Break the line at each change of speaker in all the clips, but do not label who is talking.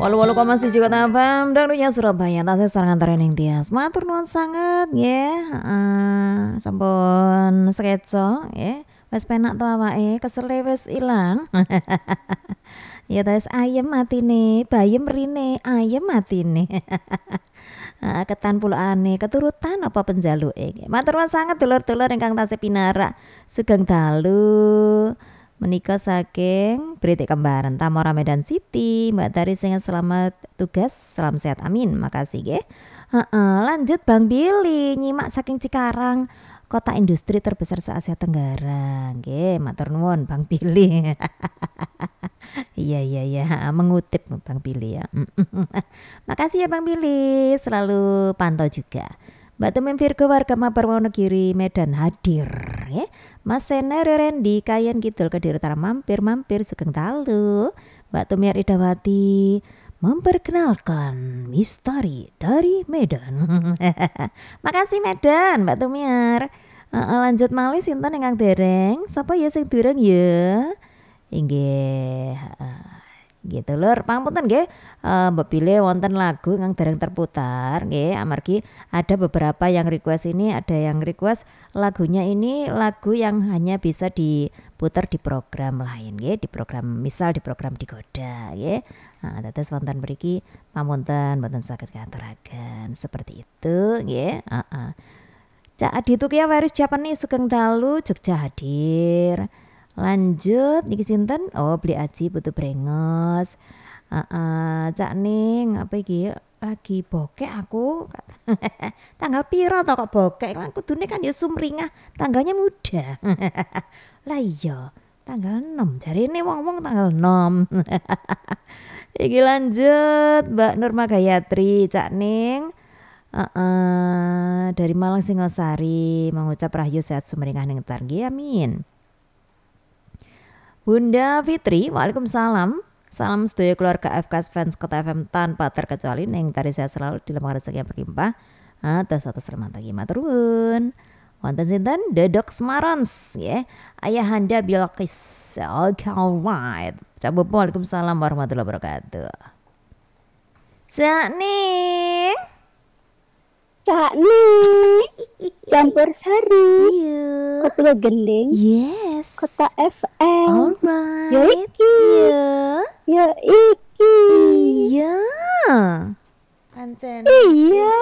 88,1 Kota FM dangdutnya Surabaya tasih sareng antaraning Tias. Matur nuwun sanget nggih. Sampun skeco nggih. Wis penak to awake, kesele wis ilang. Ya tes ayem matine, bayem rine, ayem matine. Ketan pulakane keturutan apa penjaluke. Matur nuwun sanget dulur-dulur ingkang tasih pinarak sugeng dalu. Menika saking Britik Kembaran Tamora Medan City. Mbak Tari sing selamat tugas, salam sehat amin. Makasih nggih. Lanjut Bang Billy nyimak saking Cikarang, kota industri terbesar se-Asia Tenggara. Nggih, matur nuwun Bang Billy. Iya, mengutip Bang Billy ya. Makasih ya Bang Billy, selalu pantau juga. Mbak Tumim Virgo warga Mabar Wonogiri Medan hadir ya. Mas Sene Rendi Kayen Kidul Kediri Utara mampir sugeng dalu. Mbak Tumiar Idawati memperkenalkan misteri dari Medan. Makasih Medan Mbak Tumiar. Lanjut malih sinten ingkang dereng? Sapa ya sing durung ya? Inggih. Gitu lur, pangapunten nggih. Mbok pilih wonten lagu yang dereng terputar nggih, amargi ada beberapa yang request ini, ada yang request lagunya ini lagu yang hanya bisa diputar di program lain nggih, di program misal di program Digoda nggih. Dados wonten mriki pamunten mboten saged katuraken seperti itu nggih. Cak Aditu Kia Waris Japani sugeng dalu Jogja hadir. Lanjut niki sinten? Oh, Beli Aji Putu Brengos. Cak Ning apa iki? Lagi bokek aku. Tanggal piro to kok bokek? Kan kudune kan ya sumringah, tanggalnya muda. Lah iya, tanggal 6. Jarine wong-wong tanggal 6. Iki lanjut Mbak Nurma Gayatri, Cak Ning. Dari Malang Singosari mengucap rahayu sehat sumringah ning targi amin. Bunda Fitri, waalaikumsalam. Salam sedaya keluarga FKS fans Kota FM tanpa terkecuali neng tari sehat selalu di lemah rezeki yang berlimpah. Atas remata matur nuwun. Wonten sinten Dedok Smarons ya. Ayahanda Bilqis. Okay, alright. Coba waalaikumsalam warahmatullahi wabarakatuh. Cak Ning.
Cak Ning. Campur sari.
Iya.
Kota Gending.
Yes.
Kota FM.
Alright.
Ya iki. Ya iki.
Iya. Pancen.
Iya.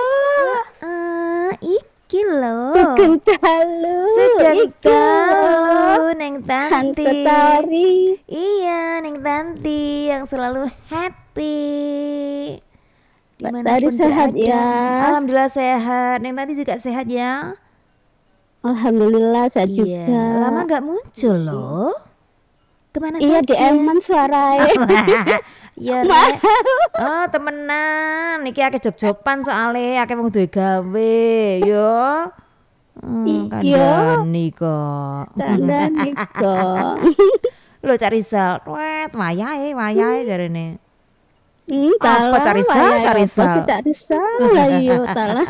Iki lho.
Sugeng dalu.
Sugeng
Iki
dalu neng Tanti.
Tante Tari.
Iya, neng Tanti yang selalu happy.
Mbak Tari sehat ya.
Alhamdulillah sehat. Neng Tanti juga sehat ya.
Alhamdulillah sehat
Iya.
juga.
Lama nggak muncul loh. Kemana
Iya
saja?
di Eman suaranya.
Iya. Oh temenan. Niki akeh job-joban soalnya akeh wong duwe gawe. Yo. Kandhani kok.
Kandhani kok.
Lho Cak Rizal, wet wayahe jarene.
Apa
Cak Rizal?
Cak Rizal lah yo talah.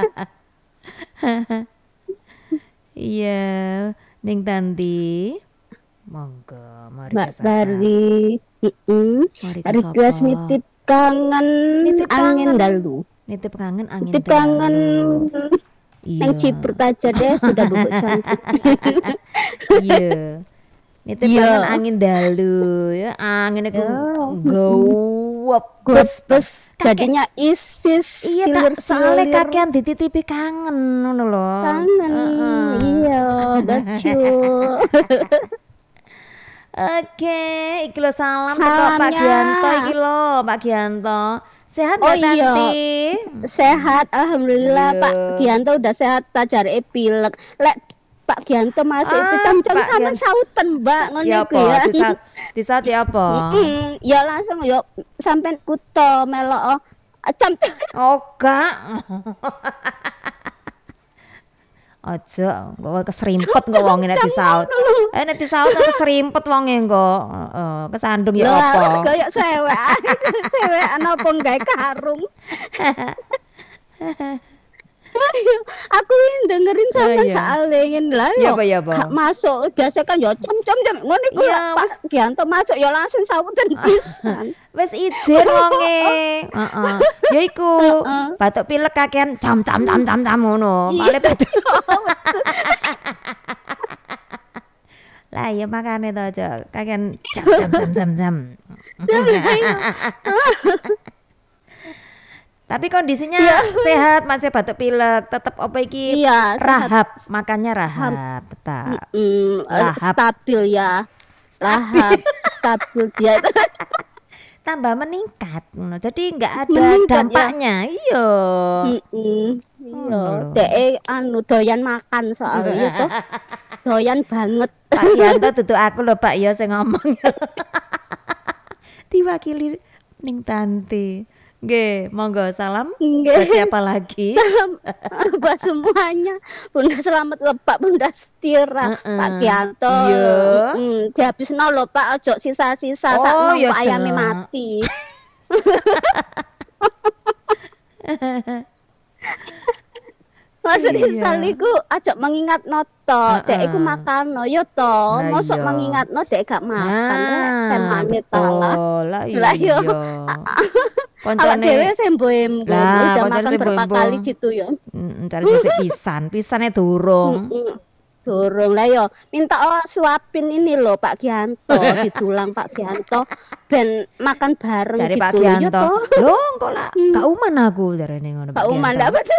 Iya, Ning Tanti. Monggo, mari
Mbak Tari. Request nitip kangen angin dalu.
Nitip kangen angin
Nitip kangen. Yang Ciprut aja deh sudah bubuk cantik.
Iya. Nitip kangen angin dalu ya, angin iku gowop
bes jadinya isis.
Iya tak soalnya kakean dititipi kangen ngono lho.
Kangen. Iya, betul.
Oke, iki lho salam teko Pak Gianto iki lho, Pak Gianto. Sehat ya Tanti?
Sehat, alhamdulillah. Pak Gianto udah sehat, tajare pilek. Lek Pak Gianto masih itu cam-cam sama sauten Mbak ngono iku ya.
Di saat ya apa?
Ya langsung yo sampean kuto melok cam-cam.
Gak. Ojo, kok keserimpet kok wong nek disaut. Nek disaut keserimpet wonge kok. Kesandung ya apa?
Kayak sewekan apa gawe karung. Aku ini dengerin sama
iya.
Saalengin lah
Ya
yo.
apa ya apa?
Gak masuk biasa kan yo jam ngono iku
Iya,
Pak Gianto masuk yo langsung sauten pisan.
Wes izin wonge. Heeh. Ya iku, batuk pilek kakean jam ngono. Male batuk. Lah ya makane to aja kakean jam. Tapi kondisinya sehat, masih batuk pilek, tetap apa iki?
Iya,
Rahab, makannya rahab, tetap. Lahap.
Stabil ya. Lahap stabil dia.
Tambah meningkat, ngono. Jadi nggak ada
Meningkat,
dampaknya. Iya.
Iya, dek doyan makan soalnya itu. Doyan banget.
Pak Yanto duduk aku lho Pak ya sing ngomong. Diwakili ning Tanti. Nggih, monggo salam.
Nggih.
Buat siapa lagi?
Salam buat semuanya. Bunda selamat lebak, Bunda Setira, Pak Gianto.
Iya.
Dihabisno lho Pak, ojo sisa-sisa
Oh,
sakno
ya
kok ayame
jelas.
mati. Mas Rizal iku aja mengingat noto, dek iku makan yo to,
Lah
mosok
iya.
mengingat no dek gak makan rek, temane ta lah.
Lah
Lah
iya.
iya. Awak dhewe sembo-embo
Lah,
udah
koncone
makan berapa
sembo-embo.
kali gitu ya.
Cari sisik pisane durung.
Dorong lah yo, minta suapin ini loh Pak Gianto, ditulang Pak Gianto, ben makan bareng
Cari
gitu.
Pak
Yo
Gianto.
toh.
Loh, kok lah gak uman aku jarene ngono Pak
Pak Uman
Gianto.
dapat.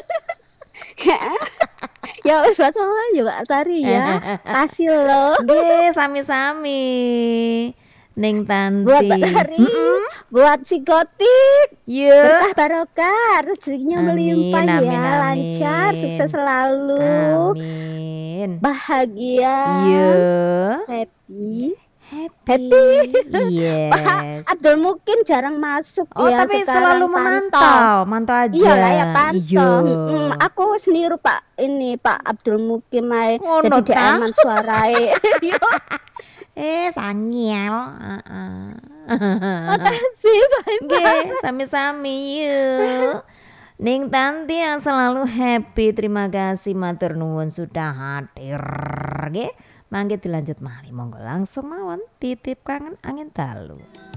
Ya wis Pak sama ya Pak Tari ya. Kasih loh.
Nggih, sami-sami. Ning Tanti.
Buat Pak Tari, buat si Gotik.
Iya.
Berkah barokah, rezekinya
Amin,
melimpah
amin,
ya,
amin.
lancar, sukses selalu,
Amin.
bahagia,
Iya.
happy.
Happy. Yes.
Abdul mungkin jarang masuk
Oh,
ya
tapi
sekarang
selalu mantau aja.
Iya lah ya pantau.
Iya.
Aku seniru Pak ini Pak Abdul Mukim ae.
Ngono
Jadi dia
ta?
aman suarae. Yo,
Sangiel.
makasih Pak.
Nggih, sami-sami yuk. Ning Tanti yang selalu happy. Terima kasih matur nuwun sudah hadir. Nggih, mangke dilanjut malih monggo langsung mawon titip kangen angin dalu.